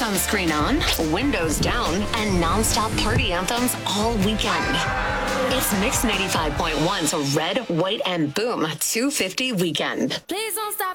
Sunscreen on, windows down, and nonstop party anthems all weekend. It's Mix 95.1's Red, White, and Boom 250 Weekend. Please don't stop